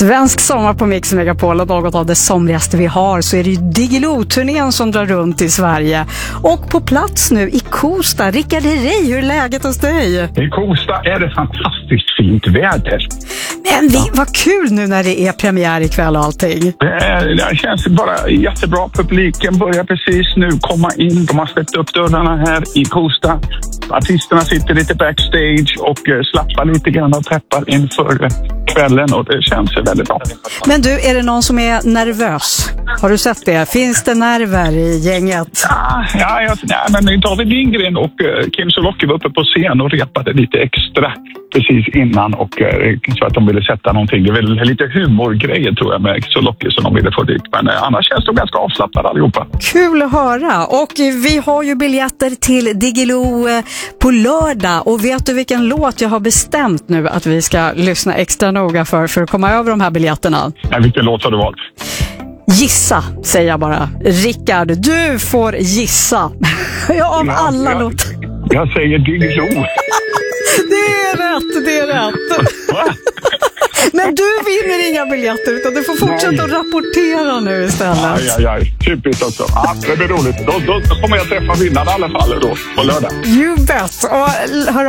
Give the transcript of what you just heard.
Svensk sommar på Mix Megapol och något av det somrigaste vi har, så är det ju Diggiloo-turnén som drar runt i Sverige. Och på plats nu i Kosta, Rickard Herrey, hur är läget hos dig? I Kosta är det fantastiskt fint väder. Men vad kul nu när det är premiär ikväll och allting. Det känns bara jättebra. Publiken börjar precis nu komma in. De har släppt upp dörrarna här i Kosta. Artisterna sitter lite backstage och slappar lite grann och peppar inför kvällen, och det känns väldigt bra. Men du, är det någon som är nervös? Har du sett det? Finns det nerver i gänget? Men David Lindgren och Kim Sulocki var uppe på scen och repade lite extra precis innan, och så att de ville sätta någonting. Det är väl lite humorgrejer tror jag med Sulocki som de ville få dit, men annars känns de ganska avslappnade allihopa. Kul att höra, och vi har ju biljetter till Diggiloo på lördag, och vet du vilken låt jag har bestämt nu att vi ska lyssna extra noga för att komma över de här biljetterna? Vilken låt har du valt? Gissa, säger jag bara. Rickard, du får gissa. Av alla låtar. Jag säger Diggiloo. Det är rätt. Men du vinner inga biljetter, utan du får fortsätta att rapportera nu istället. Aj. Typiskt också. Det blir roligt. Då kommer jag träffa vinnarna i alla fall då på lördag. You bet. Och hör